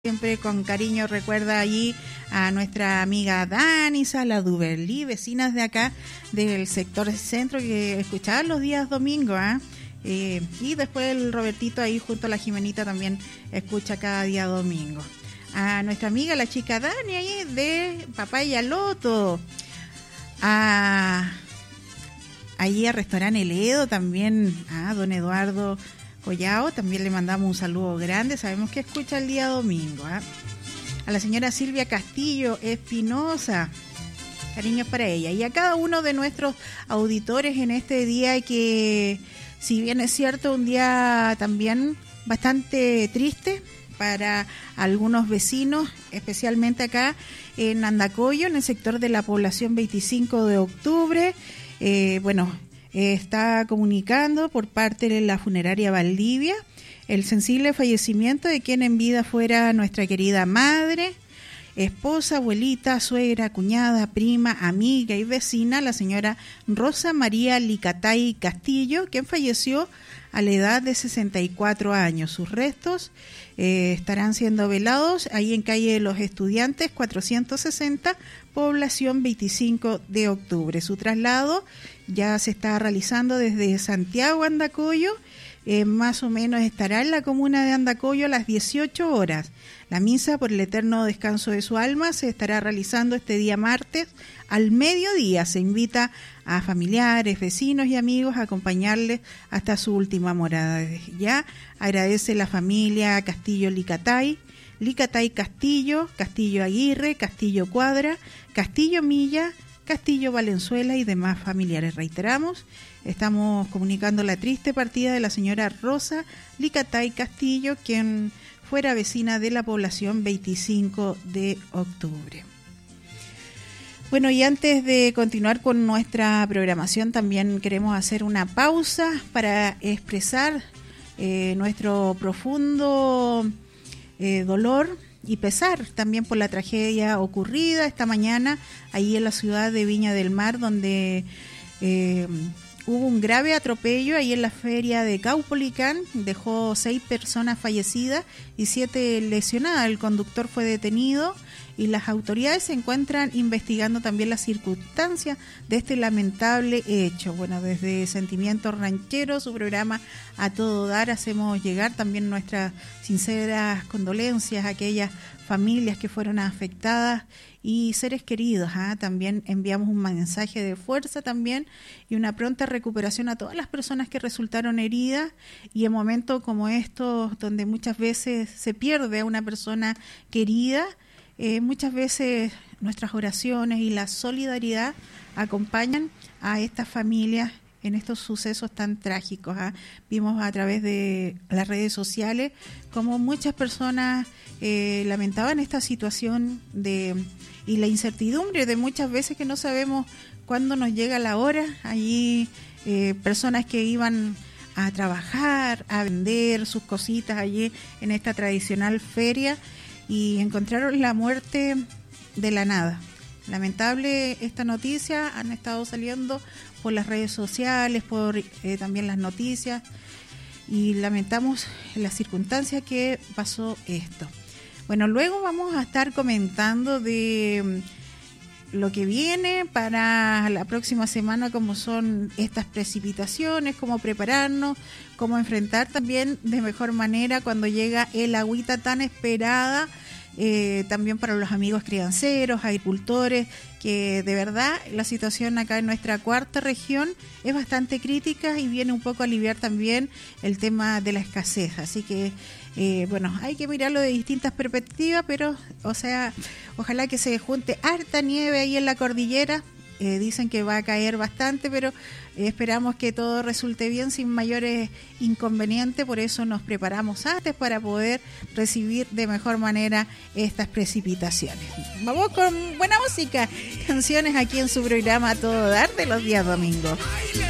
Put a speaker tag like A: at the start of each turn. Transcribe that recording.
A: Siempre con cariño recuerda allí a nuestra amiga Danisa, la Duverly, vecinas de acá del sector centro que escuchaban los días domingos, y después el Robertito ahí junto a la Jimenita también escucha cada día domingo. A nuestra amiga la chica Dani ahí de Papaya Loto, allí a Restaurante El Edo también, a don Eduardo Collao, también le mandamos un saludo grande, sabemos que escucha el día domingo. A la señora Silvia Castillo Espinosa, cariños para ella. Y a cada uno de nuestros auditores en este día que, si bien es cierto, un día también bastante triste para algunos vecinos, especialmente acá en Andacollo, en el sector de la población 25 de octubre, está comunicando por parte de la funeraria Valdivia el sensible fallecimiento de quien en vida fuera nuestra querida madre, esposa, abuelita, suegra, cuñada, prima, amiga y vecina, la señora Rosa María Licatay Castillo, quien falleció a la edad de 64 años. Sus restos estarán siendo velados ahí en calle de los Estudiantes 460, población 25 de octubre. Su traslado ya se está realizando desde Santiago a Andacollo, más o menos estará en la comuna de Andacollo a las 18 horas. La misa por el eterno descanso de su alma se estará realizando este día martes al mediodía. Se invita a familiares, vecinos y amigos a acompañarles hasta su última morada. Desde ya agradece la familia Castillo Licatay Castillo, Castillo Aguirre, Castillo Cuadra, Castillo Milla, Castillo Valenzuela y demás familiares. Reiteramos, estamos comunicando la triste partida de la señora Rosa Licatay Castillo, quien fuera vecina de la población 25 de octubre. Bueno, y antes de continuar con nuestra programación, también queremos hacer una pausa para expresar nuestro profundo dolor y pesar también por la tragedia ocurrida esta mañana ahí en la ciudad de Viña del Mar, donde hubo un grave atropello ahí en la feria de Caupolicán, dejó 6 personas fallecidas y 7 lesionadas. El conductor fue detenido y las autoridades se encuentran investigando también las circunstancias de este lamentable hecho. Bueno, desde Sentimientos Rancheros, su programa A Todo Dar, hacemos llegar también nuestras sinceras condolencias a aquellas familias que fueron afectadas y seres queridos. También enviamos un mensaje de fuerza también y una pronta recuperación a todas las personas que resultaron heridas, y en momentos como estos donde muchas veces se pierde a una persona querida, muchas veces nuestras oraciones y la solidaridad acompañan a estas familias en estos sucesos tan trágicos. Vimos a través de las redes sociales cómo muchas personas lamentaban esta situación y la incertidumbre de muchas veces que no sabemos cuándo nos llega la hora. Allí personas que iban a trabajar, a vender sus cositas allí en esta tradicional feria y encontraron la muerte de la nada. Lamentable esta noticia, han estado saliendo por las redes sociales, por también las noticias, y lamentamos las circunstancias que pasó esto. Bueno, luego vamos a estar comentando de lo que viene para la próxima semana, cómo son estas precipitaciones, cómo prepararnos, cómo enfrentar también de mejor manera cuando llega el agüita tan esperada, también para los amigos crianceros, agricultores, que de verdad la situación acá en nuestra cuarta región es bastante crítica y viene un poco a aliviar también el tema de la escasez. Así que hay que mirarlo de distintas perspectivas, pero ojalá que se junte harta nieve ahí en la cordillera. Dicen que va a caer bastante, pero esperamos que todo resulte bien sin mayores inconvenientes. Por eso nos preparamos antes para poder recibir de mejor manera estas precipitaciones. Vamos con buena música, canciones aquí en su programa A Todo Dar de los días domingos.